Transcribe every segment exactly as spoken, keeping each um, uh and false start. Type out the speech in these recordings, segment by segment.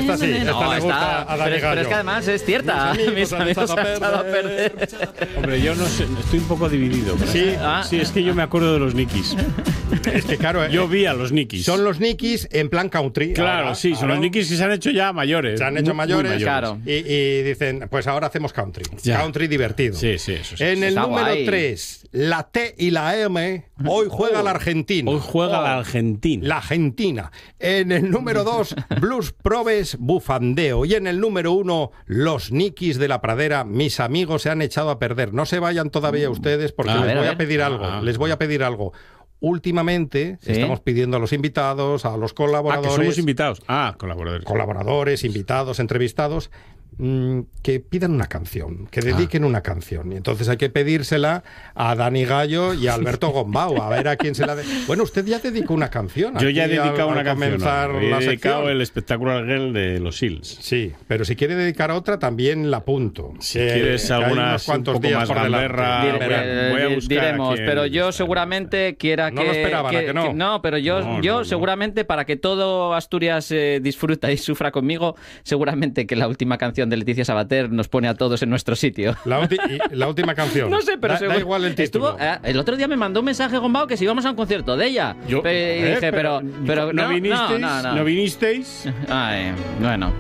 esta sí, esta No, le gusta está- a Dani pero, es- pero Gallo. es que además es cierta. Mis amigos Mis han amigos echado han a echado a perder. perder. Hombre, yo no sé, estoy un poco dividido. Sí, Ah. Sí, es que yo me acuerdo de los Nikis. es que claro, eh, Yo vi a los Nikis. son los Nikis en plan country. Claro, ahora, sí, son ahora los Nikis que se han hecho ya mayores. Se han hecho muy- muy mayores, Claro. y, y dicen, pues ahora hacemos country. Ya. Country divertido. Sí, sí, eso sí. En el Está número guay. tres, la T y la M, hoy juega la Argentina. Hoy juega Oh, la Argentina. La Argentina. En el número dos, Blues Probes Bufandeo. Y en el número uno, los Nikis de la Pradera. Mis amigos se han echado a perder. No se vayan todavía ustedes porque A les ver, voy a a, ver. pedir algo. Ah. Les voy a pedir algo. Últimamente Sí. estamos pidiendo a los invitados, a los Ah, colaboradores, que somos invitados. Ah, colaboradores. colaboradores, invitados, entrevistados, mm, que pidan una canción, que dediquen una canción. Y entonces hay que pedírsela a Dani Gallo y a Alberto Gombau, a ver a quién se la de. Bueno, usted ya dedicó una canción. Yo ya he aquí al- dedicado al una canción. comenzar ¿no? He la dedicado sección. el Spectacular Girl de los Hills. Sí, pero si quiere dedicar otra, también la apunto. Si Que- quieres que hay alguna unos así un cuantos poco días más por delante. gamberra, Dire- voy a- eh, voy a di- buscar diremos, a quién pero yo está. seguramente quiera No que... lo esperaban, ¿a que no? pero yo, No, yo no, no. seguramente para que todo Asturias eh, disfruta y sufra conmigo, seguramente que la última canción de Leticia Sabater nos pone a todos en nuestro sitio. La, ulti- y- la última canción. No sé, pero da, seguro- da igual el título. Estuvo, eh, el otro día me mandó un mensaje Gombao que si íbamos a un concierto de ella. Yo- Pero- y eh, dije, pero, pero ¿No, no, vinisteis? no, no, ¿No vinisteis? Ay, bueno.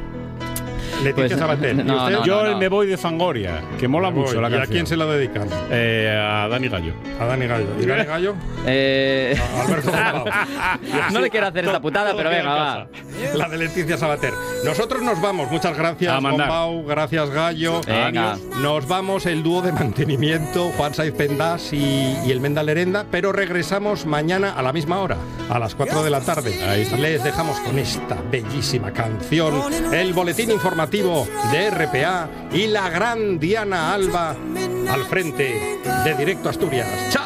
Leticia Pues, Sabater. ¿Y no, usted? no, Yo no. me voy de Fangoria, que mola Me voy. mucho la ¿Y canción. a quién se la dedican? Eh, a Dani Gallo. A Dani Gallo. ¿Y Dani Gallo? Eh, A Alberto Gombau. no le quiero hacer esta putada, pero venga, va. La de Leticia Sabater. Nosotros nos vamos. Muchas gracias, A mandar. Gombau. Gracias, Gallo. Venga. Nos vamos el dúo de mantenimiento, Juan Saiz Pendas y, y el Menda Lerenda, pero regresamos mañana a la misma hora, a las cuatro de la tarde. Ahí está. Les dejamos con esta bellísima canción, el boletín informativo de R P A y la gran Diana Alba al frente de Directo Asturias. ¡Chao!